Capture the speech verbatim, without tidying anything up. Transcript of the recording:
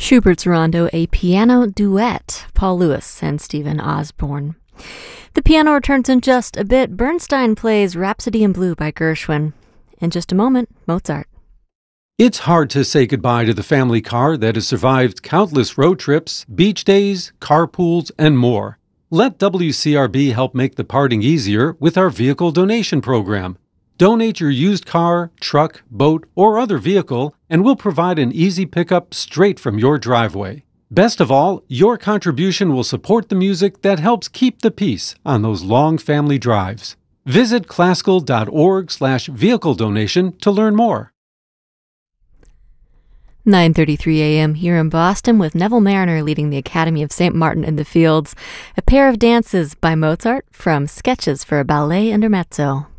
Schubert's Rondo, a piano duet, Paul Lewis and Stephen Osborne. The piano returns in just a bit. Bernstein plays Rhapsody in Blue by Gershwin. In just a moment, Mozart. It's hard to say goodbye to the family car that has survived countless road trips, beach days, carpools, and more. Let W C R B help make the parting easier with our vehicle donation program. Donate your used car, truck, boat, or other vehicle, and we'll provide an easy pickup straight from your driveway. Best of all, your contribution will support the music that helps keep the peace on those long family drives. Visit classical.org slash vehicle donation to learn more. nine thirty-three a.m. here in Boston with Neville Mariner leading the Academy of Saint Martin in the Fields. A pair of dances by Mozart from Sketches for a Ballet Intermezzo.